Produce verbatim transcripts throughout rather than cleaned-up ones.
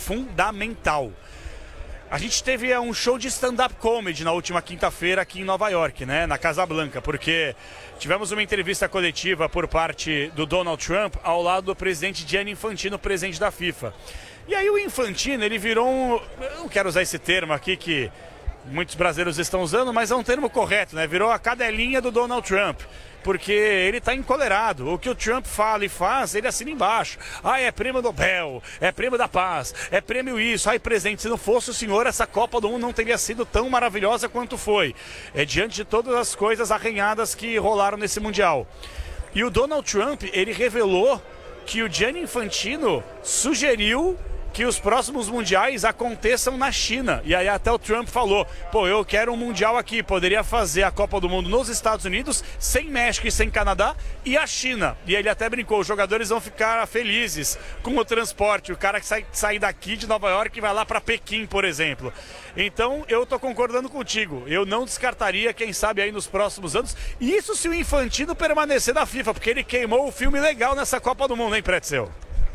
fundamental. A gente teve um show de stand-up comedy na última quinta-feira aqui em Nova York, né, na Casa Blanca, porque tivemos uma entrevista coletiva por parte do Donald Trump ao lado do presidente Gianni Infantino, presidente da FIFA. E aí o Infantino, ele virou um... Eu não quero usar esse termo aqui que muitos brasileiros estão usando, mas é um termo correto, né? Virou a cadelinha do Donald Trump. Porque ele está encolerado. O que o Trump fala e faz, ele assina embaixo. Ah, é prêmio Nobel, é prêmio da paz, é prêmio isso. Ai, presidente, se não fosse o senhor, essa Copa do Mundo não teria sido tão maravilhosa quanto foi. É diante de todas as coisas arranhadas que rolaram nesse Mundial. E o Donald Trump, ele revelou que o Gianni Infantino sugeriu que os próximos mundiais aconteçam na China. E aí até o Trump falou, pô, eu quero um mundial aqui, poderia fazer a Copa do Mundo nos Estados Unidos, sem México e sem Canadá, e a China. E ele até brincou, os jogadores vão ficar felizes com o transporte, o cara que sai, sai daqui de Nova York e vai lá para Pequim, por exemplo. Então eu tô concordando contigo, eu não descartaria, quem sabe aí nos próximos anos, isso se o Infantino permanecer na FIFA, porque ele queimou o filme legal nessa Copa do Mundo, hein, Pretzel?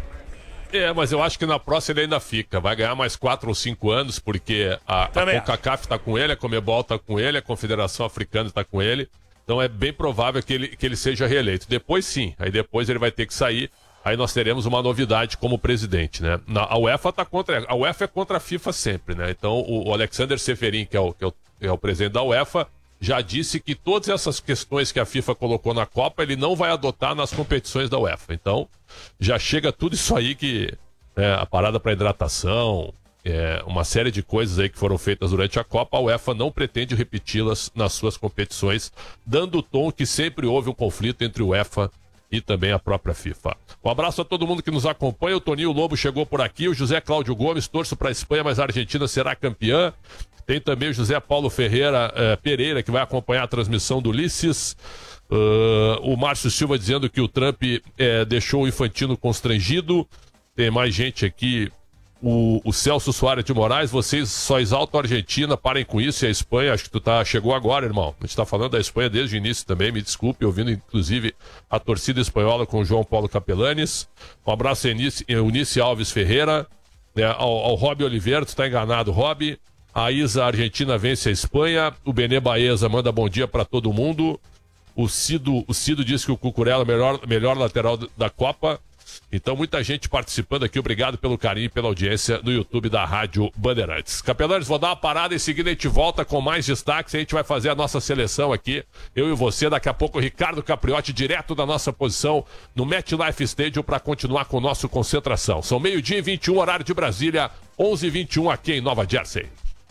É, mas eu acho que na próxima ele ainda fica. Vai ganhar mais quatro ou cinco anos, porque a, a CONCACAF está com ele, a Conmebol está com ele, a Confederação Africana está com ele. Então é bem provável que ele, que ele seja reeleito. Depois sim, aí depois ele vai ter que sair. Aí nós teremos uma novidade como presidente, né? Na, a UEFA tá contra, a UEFA é contra a FIFA sempre, né? Então o, o Alexander Seferin, que é o, que é o, é o presidente da UEFA, já disse que todas essas questões que a FIFA colocou na Copa, ele não vai adotar nas competições da UEFA. Então, já chega tudo isso aí que... É, a parada para hidratação, é, uma série de coisas aí que foram feitas durante a Copa, a UEFA não pretende repeti-las nas suas competições, dando o tom que sempre houve um conflito entre o UEFA e também a própria FIFA. Um abraço a todo mundo que nos acompanha. O Toninho Lobo chegou por aqui, o José Cláudio Gomes, torço para a Espanha, mas a Argentina será campeã. Tem também o José Paulo Ferreira uh, Pereira, que vai acompanhar a transmissão do Ulisses. Uh, o Márcio Silva dizendo que o Trump uh, deixou o Infantino constrangido. Tem mais gente aqui. O, o Celso Soares de Moraes, vocês só exaltam a Argentina, parem com isso. E a Espanha, acho que tu tá, chegou agora, irmão. A gente tá falando da Espanha desde o início também, me desculpe, ouvindo inclusive a torcida espanhola com o João Paulo Capelanes. Um abraço a Eunice, Eunice Alves Ferreira, né, ao, ao Rob Oliveira, tu tá enganado, Rob. A Isa, a Argentina vence a Espanha. O Benê Baeza manda bom dia para todo mundo. O Cido, o Cido diz que o Cucurella é o melhor, melhor lateral da Copa. Então, muita gente participando aqui. Obrigado pelo carinho e pela audiência no YouTube da Rádio Bandeirantes. Capelanes, vou dar uma parada. Em seguida a gente volta com mais destaques. A gente vai fazer a nossa seleção aqui. Eu e você. Daqui a pouco o Ricardo Capriotti, direto da nossa posição no MetLife Stadium, para continuar com o nosso Concentração. São meio-dia e vinte e um, horário de Brasília, onze e vinte e um aqui em Nova Jersey.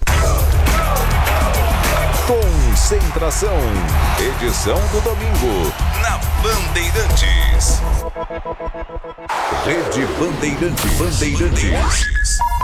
Concentração, edição do domingo, na Bandeirantes. Rede Bandeirantes. Bandeirantes.